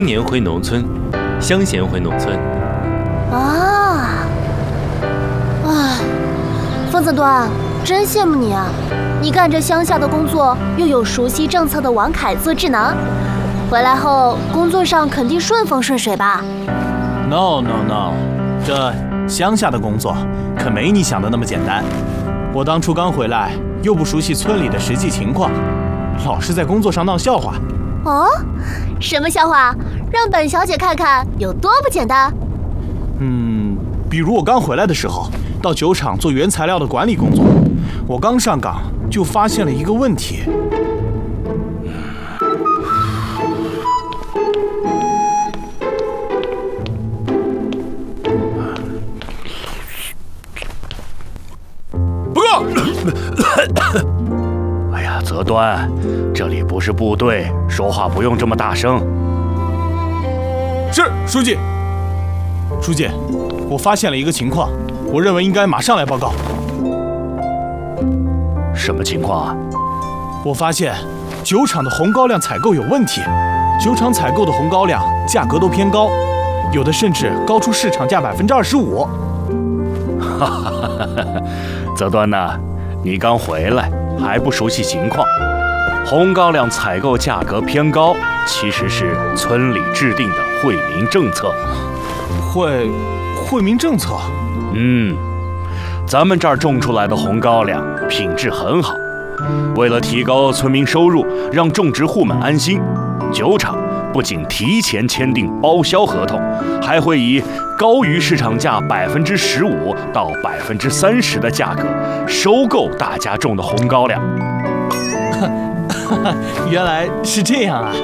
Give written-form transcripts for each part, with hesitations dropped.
年回农村，乡贤回农村。 啊，唉，疯子端，真羡慕你啊！你干着乡下的工作，又有熟悉政策的王凯做智囊，回来后工作上肯定顺风顺水吧 ？No， 这乡下的工作可没你想的那么简单。我当初刚回来，又不熟悉村里的实际情况，老是在工作上闹笑话。 哦，什么笑话？让本小姐看看有多不简单。 比如我刚回来的时候，到酒厂做原材料的管理工作，我刚上岗就发现了一个问题。 报告！哎呀，泽端，这里不是部队，说话不用这么大声。 是，书记。书记，我发现了一个情况，我认为应该马上来报告。 什么情况啊？ 我发现酒厂的红高粱采购有问题，酒厂采购的红高粱价格都偏高，有的甚至高出市场价25%。 哈哈哈！泽端呐，你刚回来还不熟悉情况。红高粱采购价格偏高，其实是村里制定的惠民政策。 惠民政策？ 咱们这儿种出来的红高粱品质很好。为了提高村民收入，让种植户们安心，酒厂不仅提前签订包销合同，还会以高于市场价15%到30%的价格收购大家种的红高粱。 原来是这样啊！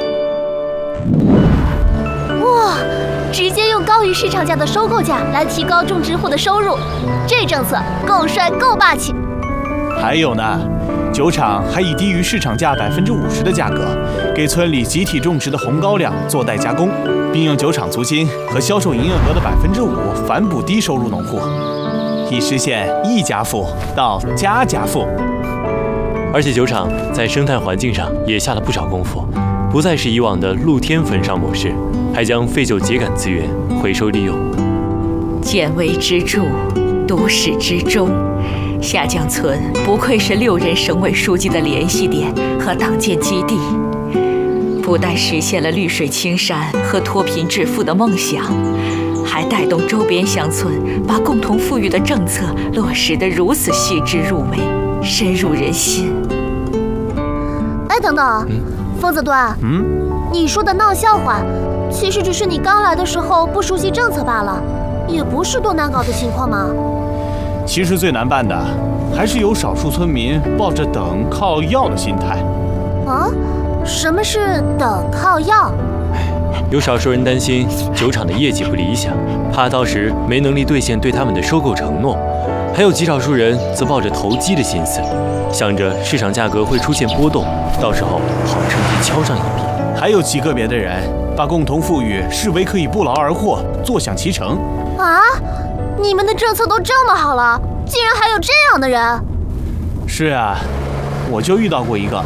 哇，直接用高于市场价的收购价来提高种植户的收入，这政策够帅够霸气。 还有呢，酒厂还以低于市场价50%的价格，给村里集体种植的红高粱做代加工，并用酒厂租金和销售营业额的5%反哺低收入农户，以实现一家富到家家富。 而且酒厂在生态环境上也下了不少功夫，不再是以往的露天焚烧模式，还将废旧秸秆资源回收利用。 见微知著，都市之中，下江村不愧是6任省委书记的联系点和党建基地，不但实现了绿水青山和脱贫致富的梦想，还带动周边乡村把共同富裕的政策落实得如此细致入微，深入人心。 哎，等等，疯子端，你说的闹笑话，其实只是你刚来的时候不熟悉政策罢了，也不是多难搞的情况嘛。 其实最难办的，还是有少数村民抱着等靠要的心态。 啊？什么是等靠要？ 有少数人担心酒厂的业绩不理想，怕到时没能力兑现对他们的收购承诺；还有极少数人则抱着投机的心思，想着市场价格会出现波动，到时候好趁机敲上一笔。 还有极个别的人把共同富裕视为可以不劳而获、坐享其成。 啊？你们的政策都这么好了，竟然还有这样的人？ 是啊，我就遇到过一个。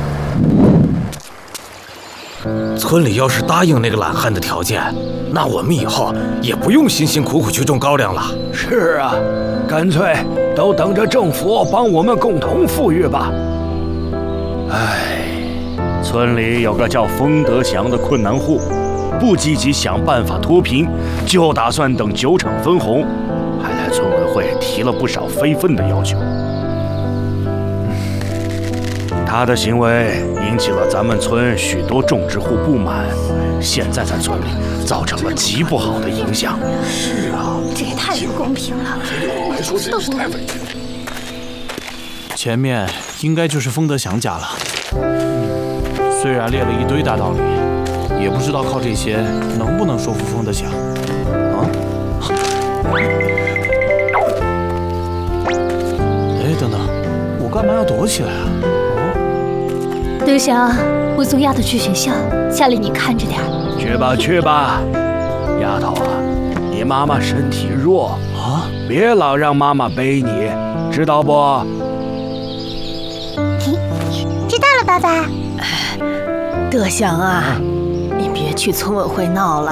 村里要是答应那个懒汉的条件，那我们以后也不用辛辛苦苦去种高粱了。 是啊，干脆都等着政府帮我们共同富裕吧。 唉，村里有个叫封德祥的困难户，不积极想办法脱贫，就打算等酒厂分红，还来村委会提了不少非分的要求。他的行为引起了咱们村许多种植户不满，现在在村里造成了极不好的影响。 是啊， 这也太不公平了，都不公平。 前面应该就是封德祥家了。虽然列了一堆大道理，也不知道靠这些能不能说服封德祥。哎，等等，我干嘛要躲起来啊？ 德祥，我送丫头去学校，家里你看着点。 去吧去吧，丫头啊，你妈妈身体弱啊，别老让妈妈背你，知道不？ 知道了，爸爸。 德祥啊，你别去村委会闹了。